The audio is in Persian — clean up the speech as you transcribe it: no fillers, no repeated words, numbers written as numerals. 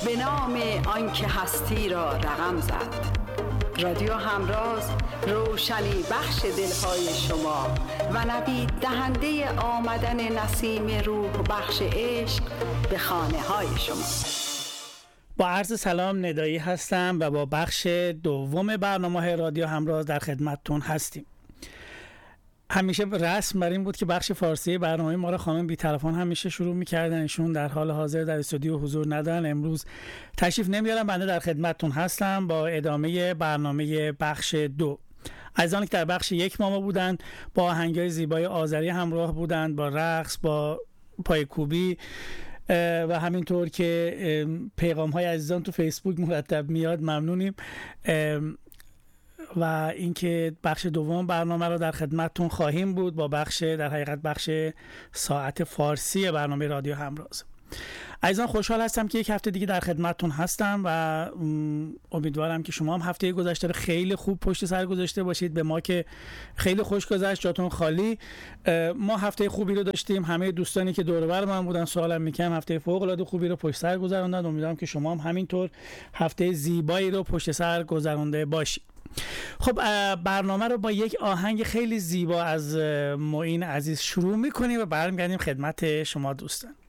به نام آنکه هستی را رقم زد. رادیو همراز، روشنی بخش دلهای شما و نوید دهنده آمدن نسیم روح بخش عشق به خانه های شما. با عرض سلام، ندایی هستم و با بخش دوم برنامه رادیو همراز در خدمتتون هستیم. همیشه رسم بر این بود که بخش فارسی برنامه ما را خانم بی تلفن همیشه شروع می‌کردن. ایشون در حال حاضر در استودیو حضور ندارن، امروز تشریف نمیارن. بنده در خدمتتون هستم با ادامه برنامه بخش دو. عزیزانی که در بخش یک ما بودند با آهنگ‌های زیبای آذری همراه بودند، با رقص، با پایکوبی و همینطور که پیغام‌های عزیزان تو فیسبوک مرتب میاد، ممنونیم. و اینکه بخش دوم برنامه رو در خدمتتون خواهیم بود با بخش، در حقیقت بخش ساعت فارسی برنامه رادیو همراز. عزیزان خوشحال هستم که یک هفته دیگه در خدمتتون هستم و امیدوارم که شما هم هفته گذشته رو خیلی خوب پشت سر گذاشته باشید. به ما که خیلی خوش گذشت، جاتون خالی. ما هفته خوبی رو داشتیم. همه دوستانی که دور و بر من بودن سوالم میکنم هفته فوق العاده خوبی رو پشت سر گذروندن. امیدوارم که شما هم همینطور هفته زیبایی رو پشت سر گذرونده باشید. خب برنامه رو با یک آهنگ خیلی زیبا از معین عزیز شروع میکنیم و برمیگردیم خدمت شما دوستان.